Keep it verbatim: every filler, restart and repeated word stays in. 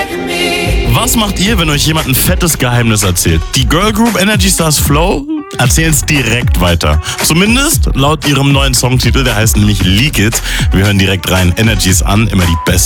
Was macht ihr, wenn euch jemand ein fettes Geheimnis erzählt? Die Girl Group Energy Stars Flow erzählen es direkt weiter. Zumindest laut ihrem neuen Songtitel, der heißt nämlich Leak It. Wir hören direkt rein. Energies an, immer die besten.